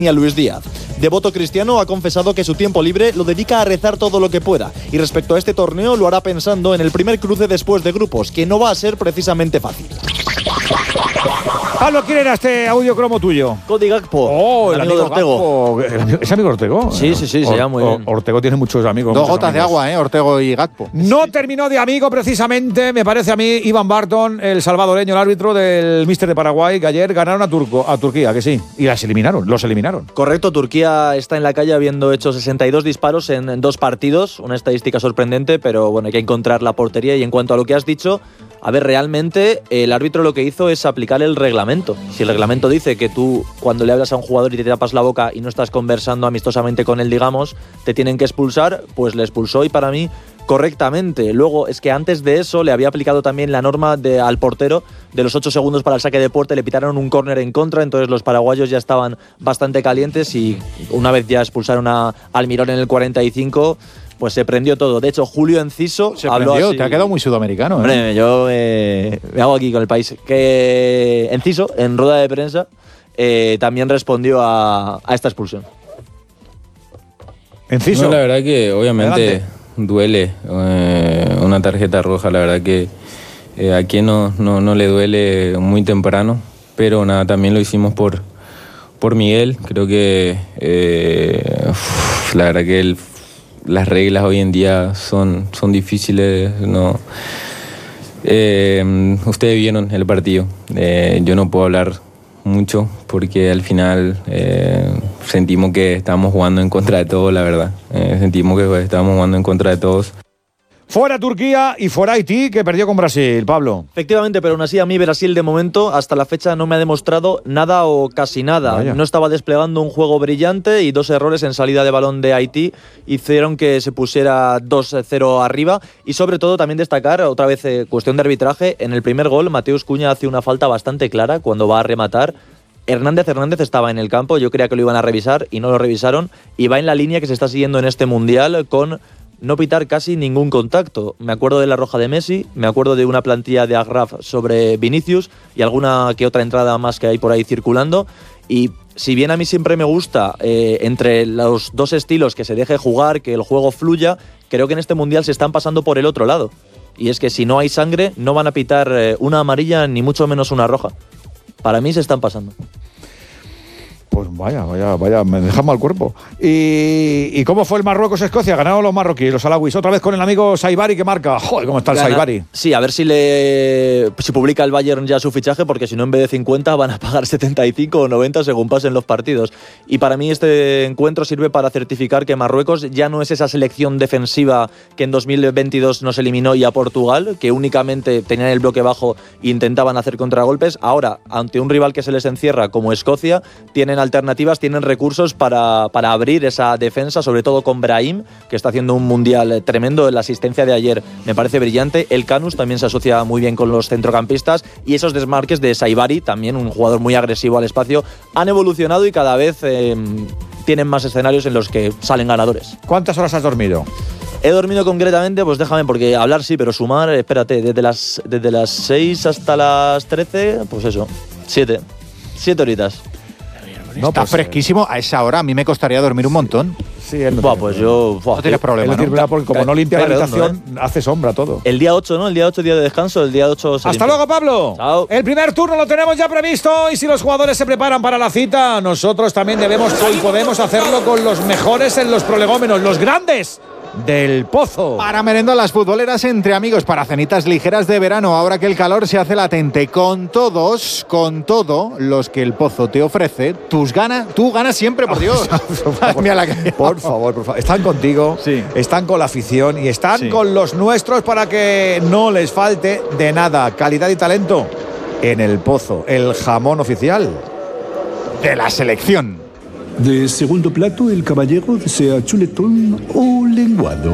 ni a Luis Díaz. Devoto cristiano, ha confesado que su tiempo libre lo dedica a rezar todo lo que pueda, y respecto a este torneo lo hará pensando en el primer cruce después de grupos, que no va a ser precisamente fácil. Pablo, ¿quién era este audio cromo tuyo? Cody Gakpo. Oh, el amigo de Ortego. ¿Es amigo de Ortego? Sí, se llama muy bien. Ortego tiene muchos amigos. Dos gotas de agua, Ortego y Gakpo. No terminó de amigo precisamente, me parece a mí, Iván Barton, el salvadoreño, el árbitro del míster de Paraguay, que ayer ganaron a Turquía, que sí. Y los eliminaron. Correcto, Turquía está en la calle habiendo hecho 62 disparos en 2 partidos, una estadística sorprendente, pero bueno, hay que encontrar la portería. Y en cuanto a lo que has dicho, a ver, realmente el árbitro lo que hizo es aplicar el reglamento. Si el reglamento dice que tú, cuando le hablas a un jugador y te tapas la boca y no estás conversando amistosamente con él, digamos, te tienen que expulsar, pues le expulsó, y para mí correctamente. Luego, es que antes de eso le había aplicado también la norma al portero de los 8 segundos para el saque de puerta, le pitaron un córner en contra, entonces los paraguayos ya estaban bastante calientes, y una vez ya expulsaron a Almirón en el 45, pues se prendió todo. De hecho, Julio Enciso habló así. Te ha quedado muy sudamericano. Hombre, yo me hago aquí con el país. Que Enciso, en rueda de prensa, también respondió a esta expulsión. Enciso. No, la verdad que obviamente Adelante. duele una tarjeta roja. La verdad que a quien no le duele muy temprano. Pero nada, también lo hicimos por Miguel. Creo que la verdad que las reglas hoy en día son difíciles, ¿no? Ustedes vieron el partido. Yo no puedo hablar mucho porque al final sentimos que estábamos jugando en contra de todos, la verdad. Sentimos que estábamos jugando en contra de todos. Fuera Turquía y fuera Haití, que perdió con Brasil, Pablo. Efectivamente, pero aún así a mí Brasil de momento hasta la fecha no me ha demostrado nada o casi nada. Vaya. No estaba desplegando un juego brillante, y 2 errores en salida de balón de Haití hicieron que se pusiera 2-0 arriba. Y sobre todo también destacar, otra vez cuestión de arbitraje, en el primer gol Mateus Cunha hace una falta bastante clara cuando va a rematar. Hernández estaba en el campo, yo creía que lo iban a revisar y no lo revisaron, y va en la línea que se está siguiendo en este Mundial con no pitar casi ningún contacto. Me acuerdo de la roja de Messi, me acuerdo de una plantilla de Agraf sobre Vinicius y alguna que otra entrada más que hay por ahí circulando. Y si bien a mí siempre me gusta entre los dos estilos que se deje jugar, que el juego fluya, creo que en este Mundial se están pasando por el otro lado. Y es que si no hay sangre, no van a pitar una amarilla ni mucho menos una roja. Para mí se están pasando. Pues vaya, me deja mal cuerpo. ¿Y cómo fue el Marruecos-Escocia? Ganaron los marroquíes, los alawis. Otra vez con el amigo Saibari que marca. Joder, cómo está el Saibari. Sí, a ver si publica el Bayern ya su fichaje, porque si no, en vez de 50 van a pagar 75 o 90 según pasen los partidos. Y para mí este encuentro sirve para certificar que Marruecos ya no es esa selección defensiva que en 2022 nos eliminó, y a Portugal, que únicamente tenían el bloque bajo e intentaban hacer contragolpes. Ahora, ante un rival que se les encierra como Escocia, tienen alternativas, tienen recursos para abrir esa defensa, sobre todo con Brahim, que está haciendo un mundial tremendo. La asistencia de ayer me parece brillante. El Canus también se asocia muy bien con los centrocampistas, y esos desmarques de Saibari, también un jugador muy agresivo al espacio, han evolucionado y cada vez tienen más escenarios en los que salen ganadores. ¿Cuántas horas has dormido? He dormido concretamente, pues déjame, porque hablar sí, pero sumar, espérate, desde las 6 hasta las 13, pues eso, 7 horitas. No, está fresquísimo. A esa hora a mí me costaría dormir un montón. Sí, pues yo... No tienes problema, ¿no? Porque como no limpia la habitación, redondo, hace sombra todo. El día 8, ¿no? El día 8, día de descanso, el día 8... ¡Hasta luego, Pablo! Chao. El primer turno lo tenemos ya previsto, y si los jugadores se preparan para la cita, nosotros también debemos y podemos hacerlo con los mejores en los prolegómenos, los grandes del Pozo. Para merendar las futboleras entre amigos, para cenitas ligeras de verano, ahora que el calor se hace latente, con todo los que el Pozo te ofrece, tú ganas siempre, por Dios. Por favor. Están contigo, sí. Están con la afición y están con los nuestros para que no les falte de nada. Calidad y talento en el Pozo, el jamón oficial de la selección. De segundo plato, el caballero desea chuletón o lenguado.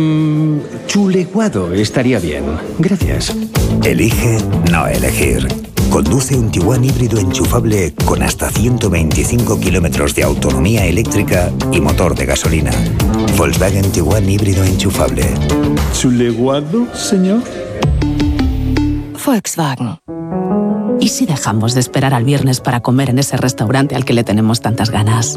Chuleguado estaría bien. Gracias. Elige no elegir. Conduce un Tiguan híbrido enchufable con hasta 125 kilómetros de autonomía eléctrica y motor de gasolina. Volkswagen Tiguan híbrido enchufable. ¿Chuleguado, señor? Volkswagen. ¿Y si dejamos de esperar al viernes para comer en ese restaurante al que le tenemos tantas ganas?